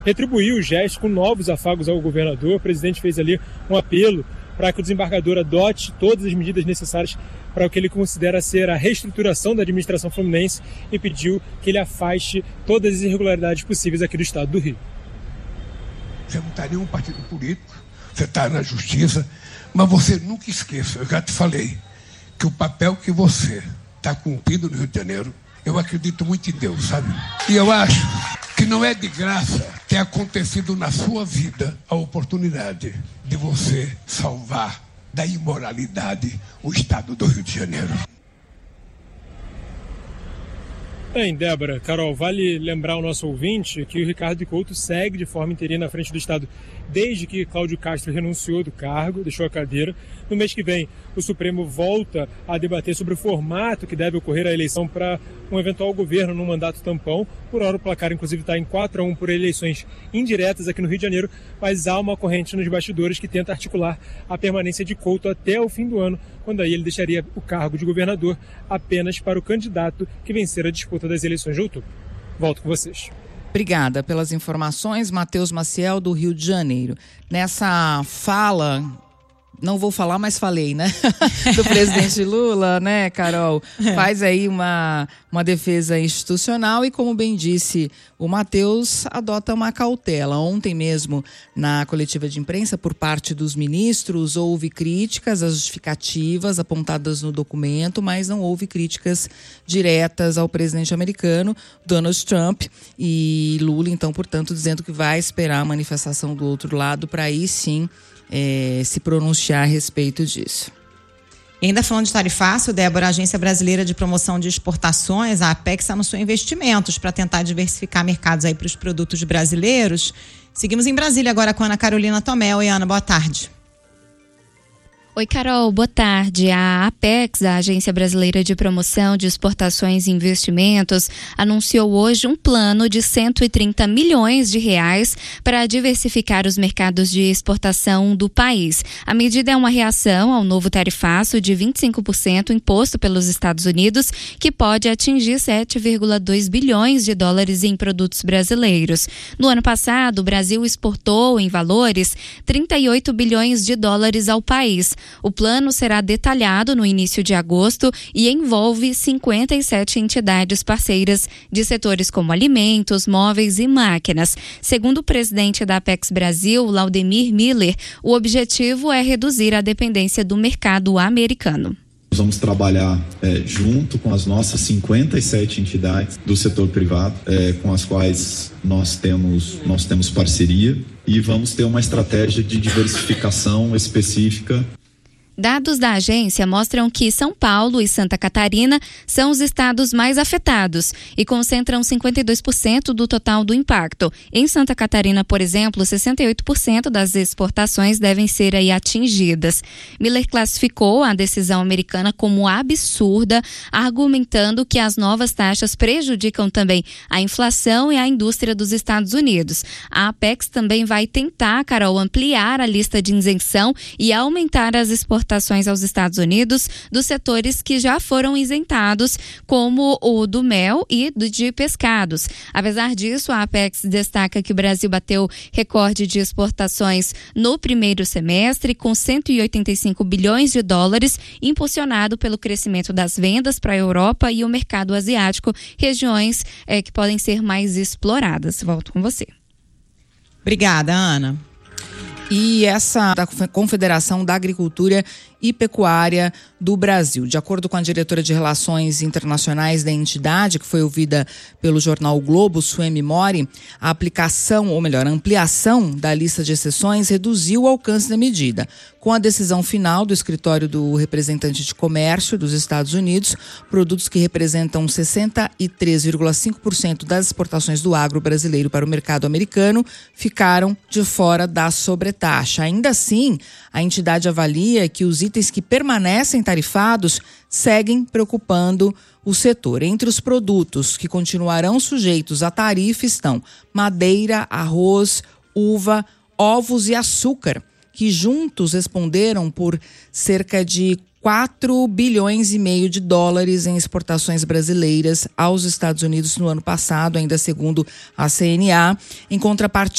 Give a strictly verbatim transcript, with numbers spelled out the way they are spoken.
retribuiu o gesto com novos afagos ao governador. O presidente fez ali um apelo para que o desembargador adote todas as medidas necessárias para o que ele considera ser a reestruturação da administração fluminense e pediu que ele afaste todas as irregularidades possíveis aqui do estado do Rio. Você não está em nenhum partido político, você está na justiça, mas você nunca esqueça, eu já te falei, que o papel que você está cumprindo no Rio de Janeiro, eu acredito muito em Deus, sabe? E eu acho que não é de graça ter acontecido na sua vida a oportunidade de você salvar da imoralidade o estado do Rio de Janeiro. Bem, Débora, Carol, vale lembrar ao nosso ouvinte que o Ricardo Couto segue de forma interina à frente do Estado desde que Cláudio Castro renunciou do cargo, deixou a cadeira. No mês que vem, o Supremo volta a debater sobre o formato que deve ocorrer a eleição para um eventual governo num mandato tampão. Por hora, o placar, inclusive, está em quatro a um por eleições indiretas aqui no Rio de Janeiro, mas há uma corrente nos bastidores que tenta articular a permanência de Couto até o fim do ano, quando aí ele deixaria o cargo de governador apenas para o candidato que vencer a disputa das eleições de outubro. Volto com vocês. Obrigada pelas informações, Matheus Maciel, do Rio de Janeiro. Nessa fala, não vou falar, mas falei, né? Do presidente Lula, né, Carol? Faz aí uma, uma defesa institucional e, como bem disse o Matheus, adota uma cautela. Ontem mesmo, na coletiva de imprensa, por parte dos ministros, houve críticas às justificativas apontadas no documento, mas não houve críticas diretas ao presidente americano, Donald Trump, e Lula, então, portanto, dizendo que vai esperar a manifestação do outro lado para aí sim É, se pronunciar a respeito disso. E ainda falando de tarifaço, Débora, a Agência Brasileira de Promoção de Exportações, a Apex, anunciou investimentos para tentar diversificar mercados aí para os produtos brasileiros. Seguimos em Brasília agora com a Ana Carolina Tomé. Oi, Ana, boa tarde. Oi, Carol, boa tarde. A Apex, a Agência Brasileira de Promoção de Exportações e Investimentos, anunciou hoje um plano de cento e trinta milhões de reais para diversificar os mercados de exportação do país. A medida é uma reação ao novo tarifaço de vinte e cinco por cento imposto pelos Estados Unidos, que pode atingir sete vírgula dois bilhões de dólares em produtos brasileiros. No ano passado, o Brasil exportou, em valores, trinta e oito bilhões de dólares ao país. O plano será detalhado no início de agosto e envolve cinquenta e sete entidades parceiras de setores como alimentos, móveis e máquinas. Segundo o presidente da Apex Brasil, Laudemir Miller, o objetivo é reduzir a dependência do mercado americano. Nós vamos trabalhar é, junto com as nossas cinquenta e sete entidades do setor privado, é, com as quais nós temos, nós temos parceria, e vamos ter uma estratégia de diversificação específica. Dados da agência mostram que São Paulo e Santa Catarina são os estados mais afetados e concentram cinquenta e dois por cento do total do impacto. Em Santa Catarina, por exemplo, sessenta e oito por cento das exportações devem ser aí atingidas. Miller classificou a decisão americana como absurda, argumentando que as novas taxas prejudicam também a inflação e a indústria dos Estados Unidos. A Apex também vai tentar, Carol, ampliar a lista de isenção e aumentar as exportações aos Estados Unidos dos setores que já foram isentados, como o do mel e do de pescados. Apesar disso, a Apex destaca que o Brasil bateu recorde de exportações no primeiro semestre, com cento e oitenta e cinco bilhões de dólares, impulsionado pelo crescimento das vendas para a Europa e o mercado asiático, regiões é, que podem ser mais exploradas. Volto com você. Obrigada, Ana. E essa da Confederação da Agricultura e Pecuária do Brasil. De acordo com a diretora de Relações Internacionais da entidade, que foi ouvida pelo jornal o Globo, Suemi Mori, a aplicação, ou melhor, a ampliação da lista de exceções reduziu o alcance da medida. Com a decisão final do escritório do representante de comércio dos Estados Unidos, produtos que representam sessenta e três vírgula cinco por cento das exportações do agro brasileiro para o mercado americano ficaram de fora da sobretaxa. Ainda assim, a entidade avalia que os itens que permanecem tarifados seguem preocupando o setor. Entre os produtos que continuarão sujeitos à tarifa estão madeira, arroz, uva, ovos e açúcar, que juntos responderam por cerca de quatro bilhões e meio de dólares em exportações brasileiras aos Estados Unidos no ano passado, ainda segundo a C N A. Em contrapartida,